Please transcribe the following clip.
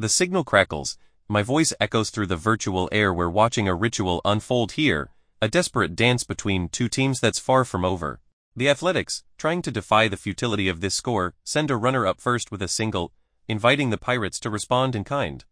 The signal crackles. My voice echoes through the virtual air. We're watching a ritual unfold here, a desperate dance between two teams that's far from over. The Athletics, trying to defy the futility of this score, send a runner up first with a single, inviting the Pirates to respond in kind.